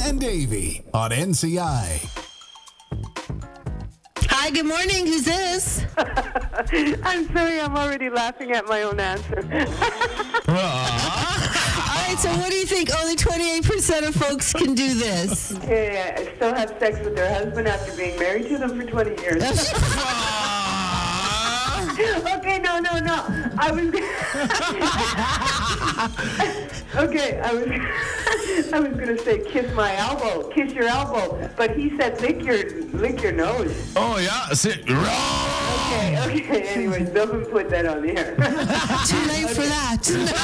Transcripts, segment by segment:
and Davey on NCI. Hi, good morning. Who's this? I'm sorry, I'm already laughing at my own answer. All right, so what do you think? Only 28% of folks can do this. Yeah, still have sex with their husband after being married to them for 20 years. Okay, no. I was I was gonna say kiss my elbow, kiss your elbow, but he said lick your nose. Oh yeah, Okay. Anyways, don't put that on the air. Too late for that.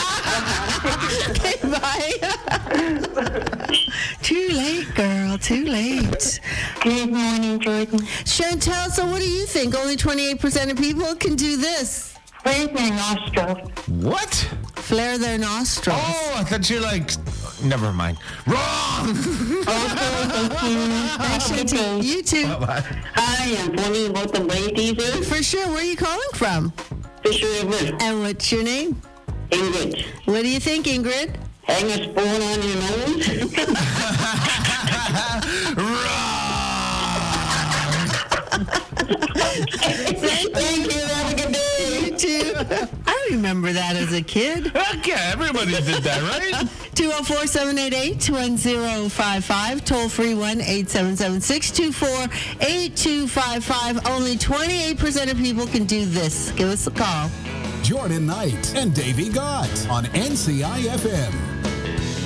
Okay, bye. Too late, girl. Too late. Good morning, Jordan. Chantel, so what do you think? Only 28% of people can do this. Where's my nostril? What? Flare their nostrils. Oh, I thought you never mind. Wrong. Thanks, Chantel. You too. Hi, I'm phoning about the brain teaser. For sure. Where are you calling from? Fisher River. And what's your name? Ingrid. What do you think, Ingrid? Hang a spoon on your nose. Thank you. Have a good day. You too. I remember that as a kid. Okay, everybody did that, right? 204-788-1055. Toll free 1-877-624-8255. Only 28% of people can do this. Give us a call. Jordan Knight and Davey Gott on NCI FM.